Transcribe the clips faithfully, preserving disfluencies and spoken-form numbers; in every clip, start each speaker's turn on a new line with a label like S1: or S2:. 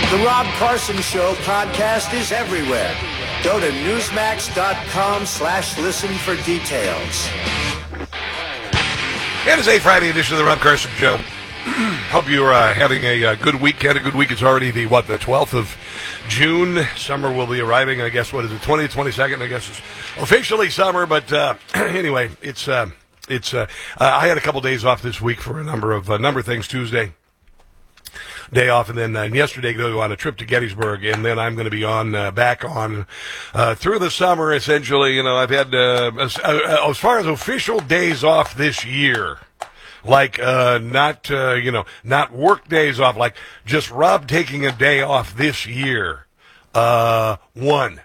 S1: The Rob Carson Show podcast is everywhere. Go to newsmax.com slash listen for details.
S2: It is a Friday edition of the Rob Carson Show. Hope you're uh, having a uh, good week. Had a good week. It's already the, what, the twelfth of June. Summer will be arriving, I guess, what is it, twentieth, twenty-second? I guess it's officially summer, but uh, anyway, it's, uh, it's, uh, I had a couple days off this week for a number of, a number of things. Tuesday, day off, and then uh, yesterday go on a trip to Gettysburg, and then I'm going to be on uh, back on uh, through the summer. Essentially, you know, I've had uh, as, uh, as far as official days off this year, like uh, not uh, you know not work days off, like just Rob taking a day off this year. Uh, one.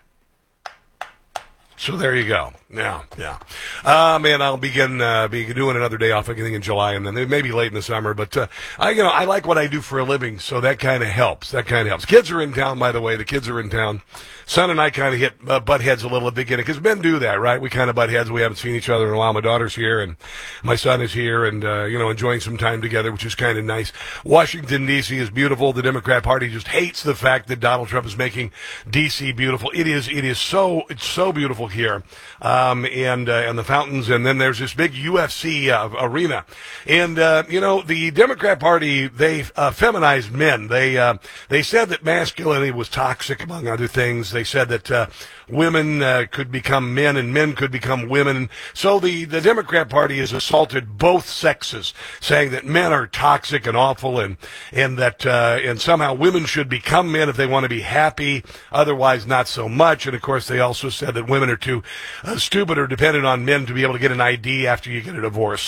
S2: So there you go. Yeah, yeah. Uh, man, I'll begin uh, be doing another day off, I think, in July, and then maybe late in the summer. But uh, I, you know, I like what I do for a living, so that kind of helps. That kind of helps. Kids are in town, by the way. The kids are in town. Son and I kind of hit uh, butt heads a little at the beginning, because men do that, right? We kind of butt heads. We haven't seen each other in a while. My daughter's here, and my son is here, and, uh, you know, enjoying some time together, which is kind of nice. Washington, D C is beautiful. The Democrat Party just hates the fact that Donald Trump is making D C beautiful. It is, it is so, it's so beautiful here. Um, and, uh, and the fountains, and then there's this big U F C uh, arena. And, uh, you know, the Democrat Party, they uh, feminized men. They, uh, they said that masculinity was toxic, among other things. They said that uh, women uh, could become men and men could become women. So the, the Democrat Party has assaulted both sexes, saying that men are toxic and awful, and and that uh, and somehow women should become men if they want to be happy, otherwise not so much. And of course, they also said that women are too uh, stupid or dependent on men to be able to get an I D after you get a divorce.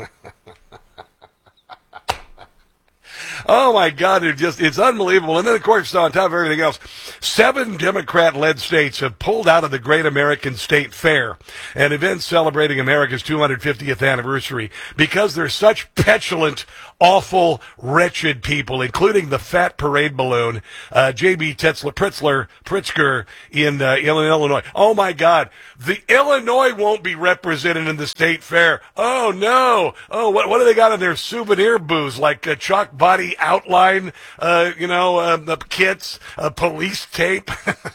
S2: Oh, my God, it just, it's unbelievable. And then, of course, on top of everything else, seven Democrat-led states have pulled out of the Great American State Fair, an event celebrating America's two hundred fiftieth anniversary, because they're such petulant, awful, wretched people, including the fat parade balloon, uh, J B Tetzler, Pritzler, Pritzker in, uh, in Illinois. Oh, my God. The Illinois won't be represented in the state fair. Oh, no. Oh, what, what do they got in their souvenir booths? Like a chalk body outline, uh, you know, uh, the kits, uh, police tape.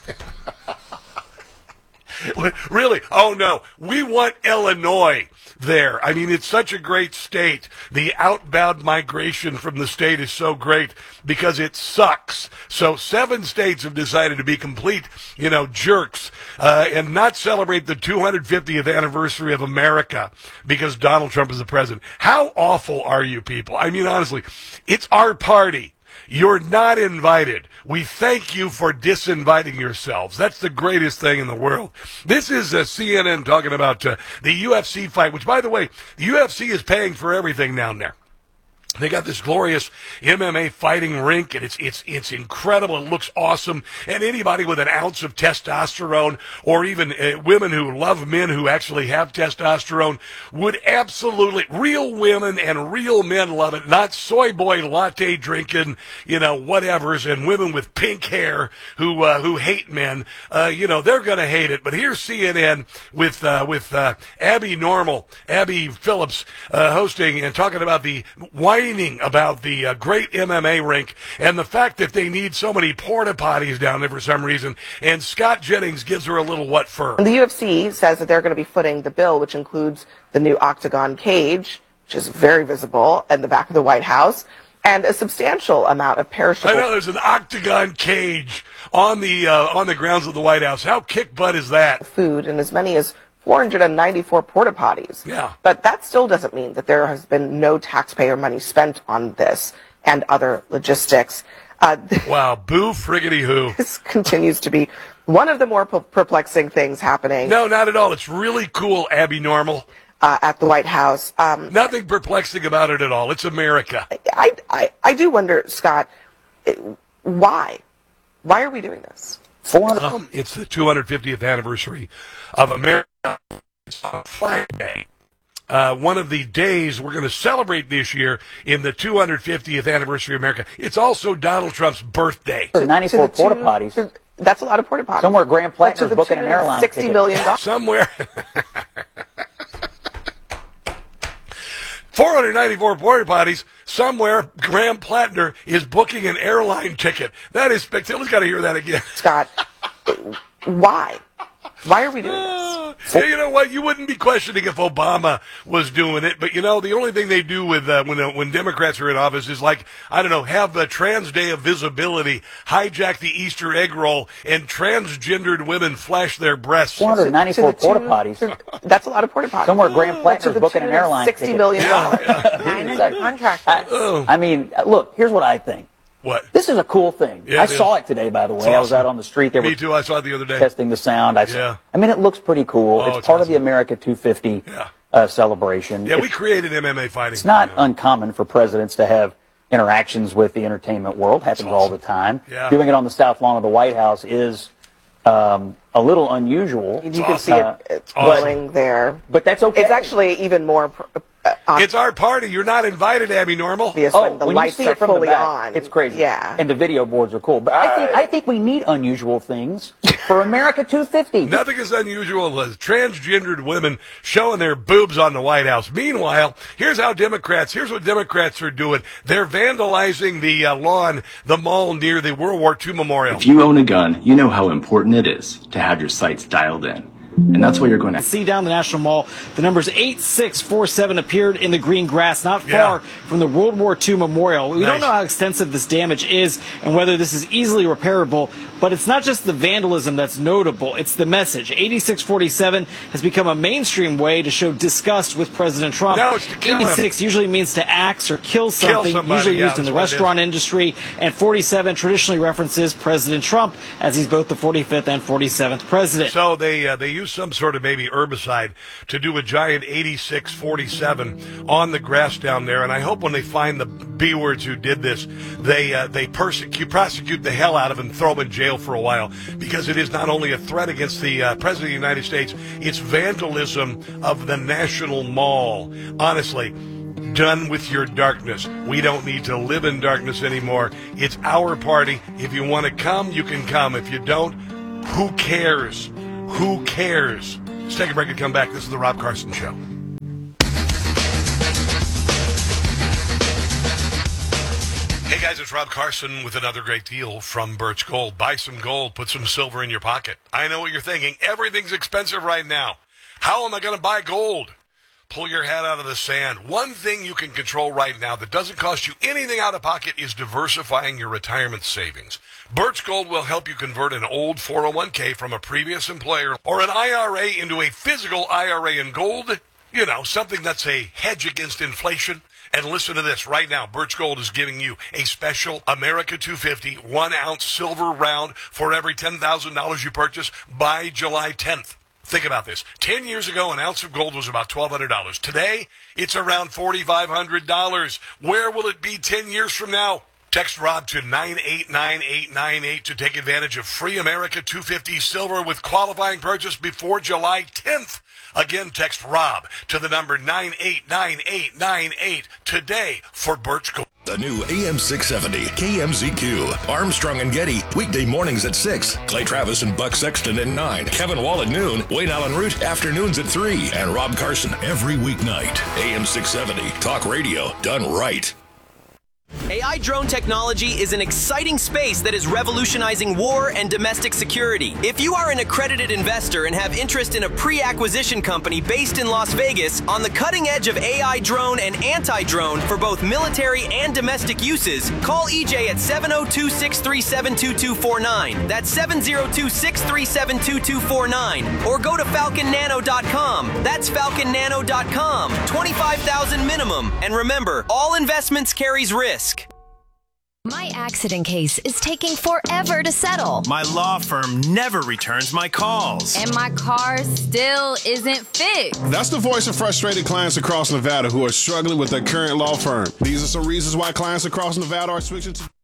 S2: Really? Oh, no. We want Illinois there. I mean, it's such a great state. The outbound migration from the state is so great because it sucks. So seven states have decided to be complete, you know, jerks, uh, and not celebrate the two hundred fiftieth anniversary of America because Donald Trump is the president. How awful are you people? I mean, honestly, it's our party. You're not invited. We thank you for disinviting yourselves. That's the greatest thing in the world. This is uh, C N N talking about uh, the U F C fight, which, by the way, the U F C is paying for everything down there. They got this glorious M M A fighting rink, and it's it's it's incredible. It looks awesome. And anybody with an ounce of testosterone, or even uh, women who love men who actually have testosterone, would absolutely, real women and real men love it. Not soy boy latte drinking, you know, whatevers, and women with pink hair who uh, who hate men. Uh, you know, they're going to hate it. But here's C N N with uh, with uh, Abby Normal, Abby Phillips, uh, hosting and talking about the why. About the uh, great M M A rink and the fact that they need so many porta potties down there for some reason. And Scott Jennings gives her a little what for.
S3: And the U F C says that they're going to be footing the bill, which includes the new octagon cage, which is very visible in the back of the White House, and a substantial amount of perishable.
S2: I know there's an octagon cage on the uh, on the grounds of the White House. How kick butt is that?
S3: Food and as many as four hundred ninety-four porta potties.
S2: Yeah.
S3: But that still doesn't mean that there has been no taxpayer money spent on this and other logistics. Uh,
S2: wow, boo friggity who.
S3: This continues to be one of the more perplexing things happening.
S2: No, not at all. It's really cool, Abby Normal.
S3: Uh, at the White House. Um,
S2: Nothing perplexing about it at all. It's America.
S3: I, I, I do wonder, Scott, why? Why are we doing this?
S2: Um, it's the two hundred fiftieth anniversary of America. It's on Friday. Uh, one of the days we're going to celebrate this year in the two hundred fiftieth anniversary of America. It's also Donald Trump's birthday.
S4: ninety-four porta potties.
S3: That's a lot of porta potties.
S4: Somewhere Graham Plattner's booking an airline
S3: sixty million dollars.
S2: Somewhere. four hundred ninety-four porta potties. Somewhere, Graham Plattner is booking an airline ticket. That is spectacular. Let's got to hear that again.
S3: Scott, why? Why are we doing this?
S2: Uh, you know what? You wouldn't be questioning if Obama was doing it, but you know the only thing they do with uh, when uh, when Democrats are in office is like I don't know, have the Trans Day of Visibility, hijack the Easter egg roll, and transgendered women flash their breasts.
S4: four hundred ninety-four porta potties.
S3: That's a lot of porta potties.
S4: Somewhere Graham Plattner's booking an airline
S3: Sixty
S4: ticket.
S3: million dollars.
S2: Yeah,
S3: Contract.
S2: Oh.
S4: I mean, look. Here's what I think.
S2: What?
S4: This is a cool thing.
S2: Yeah,
S4: I
S2: it
S4: saw
S2: is.
S4: it today, by the way.
S2: It's
S4: I was
S2: awesome.
S4: out on the street. They
S2: Me
S4: were
S2: too. I saw it the other day.
S4: testing the sound. I, saw,
S2: Yeah.
S4: I mean, it looks pretty cool.
S2: Oh,
S4: it's,
S2: it's
S4: part of
S2: awesome.
S4: the America two fifty
S2: Yeah.
S4: uh, celebration.
S2: Yeah,
S4: It's-
S2: we created M M A fighting.
S4: It's not
S2: you know.
S4: uncommon for presidents to have interactions with the entertainment world. Happens all the time.
S2: Yeah.
S4: Doing it on the South Lawn of the White House is um, a little unusual.
S3: You can see
S4: Uh,
S3: it. It's
S2: awesome.
S3: blowing there.
S4: But that's okay.
S3: It's actually even more pr- uh,
S2: It's our party. You're not invited, Abby Normal.
S3: obvious
S4: Oh,
S3: when the
S4: when
S3: lights
S4: you see
S3: are
S4: it from
S3: fully
S4: the back,
S3: on.
S4: it's crazy.
S3: Yeah.
S4: And the video boards are cool. But I think I think we need unusual things for America two fifty.
S2: Nothing as unusual as transgendered women showing their boobs on the White House. Meanwhile, here's how Democrats, here's what Democrats are doing. They're vandalizing the uh, lawn, the mall near the World War Two Memorial.
S5: If you own a gun, you know how important it is to have your sights dialed in. And that's what you're going to
S6: See down the National Mall. The numbers eight six four seven appeared in the green grass not far
S2: Yeah.
S6: from the World War Two Memorial. We
S2: Nice.
S6: don't know how extensive this damage is and whether this is easily repairable, but it's not just the vandalism that's notable, it's the message. eighty-six forty-seven has become a mainstream way to show disgust with President Trump.
S2: No, it's to kill him.
S6: eighty-six usually means to axe or kill something,
S2: somebody,
S6: usually
S2: yeah,
S6: used in the
S2: that's what it is.
S6: restaurant industry, and forty-seven traditionally references President Trump as he's both the forty-fifth and forty-seventh president.
S2: So they uh, they use some sort of maybe herbicide to do a giant eighty-six forty-seven on the grass down there, and I hope when they find the B words who did this, they uh, they persecute prosecute the hell out of him, throw him in jail for a while, because it is not only a threat against the uh, president of the United States, it's vandalism of the National Mall. Honestly. Done with your darkness. We don't need to live in darkness anymore. It's our party. If you want to come, you can come. If you don't, who cares? Who cares? Let's take a break and come back. This is the Rob Carson Show. Hey guys, it's Rob Carson with another great deal from Birch Gold. Buy some gold, put some silver in your pocket. I know what you're thinking. Everything's expensive right now. How am I going to buy gold? Pull your head out of the sand. One thing you can control right now that doesn't cost you anything out of pocket is diversifying your retirement savings. Birch Gold will help you convert an old four oh one k from a previous employer or an I R A into a physical I R A in gold. You know, something that's a hedge against inflation. And listen to this. Right now, Birch Gold is giving you a special America two fifty one-ounce silver round for every ten thousand dollars you purchase by July tenth. Think about this. Ten years ago, an ounce of gold was about twelve hundred dollars. Today, it's around forty-five hundred dollars. Where will it be ten years from now? Text Rob to nine eight nine eight nine eight to take advantage of free America two fifty silver with qualifying purchase before July tenth. Again, text Rob to the number nine eight nine eight nine eight today for Birch Gold.
S7: The new A M six seventy K M Z Q. Armstrong and Getty, weekday mornings at six. Clay Travis and Buck Sexton at nine. Kevin Wall at noon. Wayne Allen Root, afternoons at three. And Rob Carson every weeknight. A M six seventy, talk radio done right.
S8: A I drone technology is an exciting space that is revolutionizing war and domestic security. If you are an accredited investor and have interest in a pre-acquisition company based in Las Vegas on the cutting edge of A I drone and anti-drone for both military and domestic uses, call E J at seven oh two, six three seven, two two four nine. That's seven oh two, six three seven, two two four nine. Or go to falcon nano dot com. That's falcon nano dot com. twenty-five thousand dollars minimum. And remember, all investments carries risk.
S9: My accident case is taking forever to settle.
S10: My law firm never returns my calls.
S9: And my car still isn't fixed.
S11: That's the voice of frustrated clients across Nevada who are struggling with their current law firm. These are some reasons why clients across Nevada are switching to...